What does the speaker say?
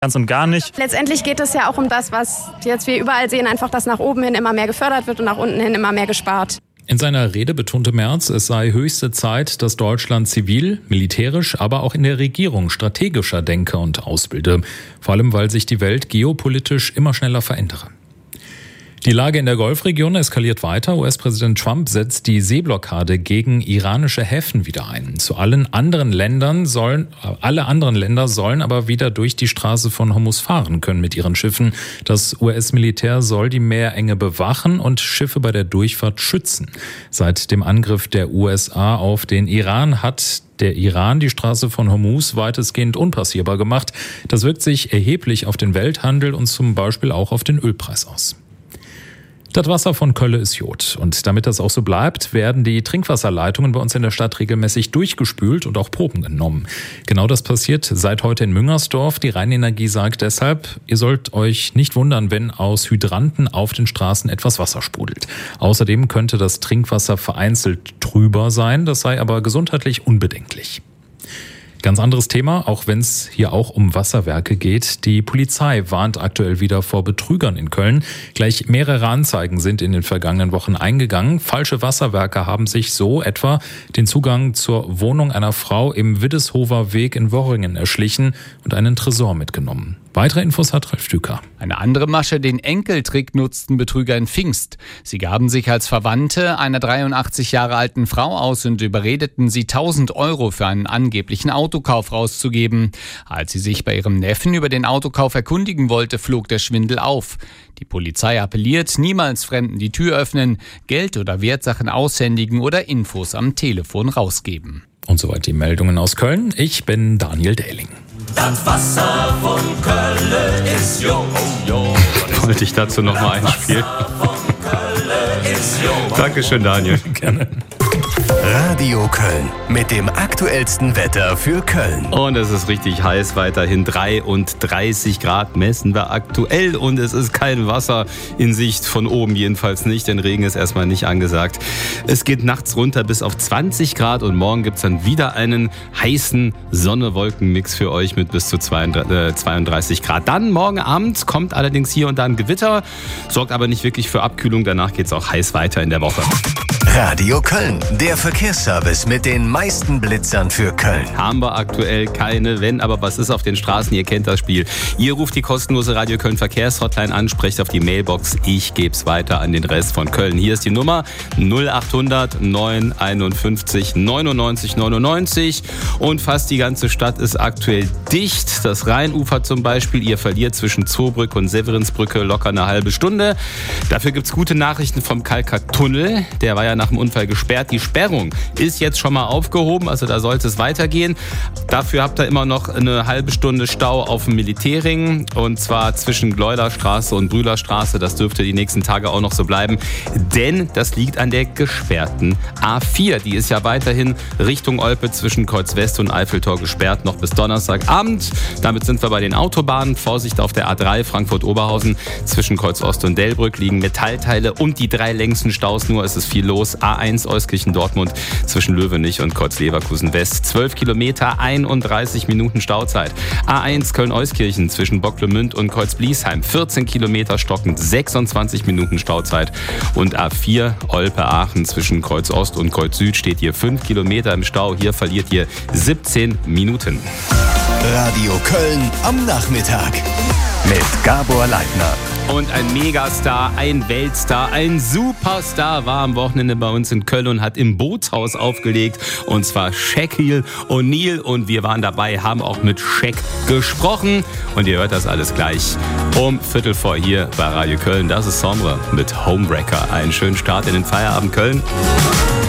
Ganz und gar nicht. Letztendlich geht es ja auch um das, was jetzt wir überall sehen, einfach, dass nach oben hin immer mehr gefördert wird und nach unten hin immer mehr gespart. In seiner Rede betonte Merz, es sei höchste Zeit, dass Deutschland zivil, militärisch, aber auch in der Regierung strategischer denke und ausbilde. Vor allem, weil sich die Welt geopolitisch immer schneller verändere. Die Lage in der Golfregion eskaliert weiter. US-Präsident Trump setzt die Seeblockade gegen iranische Häfen wieder ein. Alle anderen Länder sollen aber wieder durch die Straße von Hormuz fahren können mit ihren Schiffen. Das US-Militär soll die Meerenge bewachen und Schiffe bei der Durchfahrt schützen. Seit dem Angriff der USA auf den Iran hat der Iran die Straße von Hormuz weitestgehend unpassierbar gemacht. Das wirkt sich erheblich auf den Welthandel und zum Beispiel auch auf den Ölpreis aus. Das Wasser von Kölle ist Jod. Und damit das auch so bleibt, werden die Trinkwasserleitungen bei uns in der Stadt regelmäßig durchgespült und auch Proben genommen. Genau das passiert seit heute in Müngersdorf. Die Rheinenergie sagt deshalb, ihr sollt euch nicht wundern, wenn aus Hydranten auf den Straßen etwas Wasser sprudelt. Außerdem könnte das Trinkwasser vereinzelt trüber sein. Das sei aber gesundheitlich unbedenklich. Ganz anderes Thema, auch wenn es hier auch um Wasserwerke geht. Die Polizei warnt aktuell wieder vor Betrügern in Köln. Gleich mehrere Anzeigen sind in den vergangenen Wochen eingegangen. Falsche Wasserwerke haben sich so etwa den Zugang zur Wohnung einer Frau im Widdeshofer Weg in Worringen erschlichen und einen Tresor mitgenommen. Weitere Infos hat Ralf Düker. Eine andere Masche, den Enkeltrick, nutzten Betrüger in Pfingst. Sie gaben sich als Verwandte einer 83 Jahre alten Frau aus und überredeten sie 1.000 € für einen angeblichen Autokauf rauszugeben. Als sie sich bei ihrem Neffen über den Autokauf erkundigen wollte, flog der Schwindel auf. Die Polizei appelliert, niemals Fremden die Tür öffnen, Geld oder Wertsachen aushändigen oder Infos am Telefon rausgeben. Und soweit die Meldungen aus Köln. Ich bin Daniel Dehling. Das Wasser von Köln ist Jod. Wollte ich dazu noch mal einspielen? Dankeschön, Daniel. Gerne. Radio Köln mit dem aktuellsten Wetter für Köln. Und es ist richtig heiß, weiterhin 33 Grad messen wir aktuell und es ist kein Wasser in Sicht, von oben jedenfalls nicht, denn Regen ist erstmal nicht angesagt. Es geht nachts runter bis auf 20 Grad und morgen gibt es dann wieder einen heißen Sonne-Wolken-Mix für euch mit bis zu 32 Grad. Dann morgen Abend kommt allerdings hier und da ein Gewitter, sorgt aber nicht wirklich für Abkühlung, danach geht es auch heiß weiter in der Woche. Radio Köln, der Verkehrsservice mit den meisten Blitzern für Köln. Haben wir aktuell keine, wenn, aber was ist auf den Straßen? Ihr kennt das Spiel. Ihr ruft die kostenlose Radio Köln Verkehrshotline an, sprecht auf die Mailbox. Ich gebe es weiter an den Rest von Köln. Hier ist die Nummer 0800 951 99 99. Und fast die ganze Stadt ist aktuell dicht. Das Rheinufer zum Beispiel, ihr verliert zwischen Zoobrücke und Severinsbrücke locker eine halbe Stunde. Dafür gibt es gute Nachrichten vom Kalker Tunnel. Der war ja nach dem Unfall gesperrt. Die Sperrung ist jetzt schon mal aufgehoben, also da sollte es weitergehen. Dafür habt ihr immer noch eine halbe Stunde Stau auf dem Militärring und zwar zwischen Gleuderstraße und Brühlerstraße. Das dürfte die nächsten Tage auch noch so bleiben, denn das liegt an der gesperrten A4. Die ist ja weiterhin Richtung Olpe zwischen Kreuz West und Eiffeltor gesperrt, noch bis Donnerstagabend. Damit sind wir bei den Autobahnen. Vorsicht auf der A3 Frankfurt-Oberhausen. Zwischen Kreuz Ost und Delbrück liegen Metallteile und die 3 längsten Staus nur. Es ist viel los. A1 Euskirchen-Dortmund zwischen Löwenich und Kreuz-Leverkusen West. 12 Kilometer, 31 Minuten Stauzeit. A1 Köln-Euskirchen zwischen Bocklemünd und Kreuz-Bliesheim. 14 Kilometer stockend, 26 Minuten Stauzeit. Und A4 Olpe-Aachen zwischen Kreuz Ost und Kreuz Süd steht hier 5 Kilometer im Stau. Hier verliert ihr 17 Minuten. Radio Köln am Nachmittag mit Gabor Leitner. Und ein Megastar, ein Weltstar, ein Superstar war am Wochenende bei uns in Köln und hat im Bootshaus aufgelegt. Und zwar Shaquille O'Neal. Und wir waren dabei, haben auch mit Shaq gesprochen. Und ihr hört das alles gleich um 3:15 hier bei Radio Köln. Das ist Sombre mit Homebreaker. Einen schönen Start in den Feierabend Köln.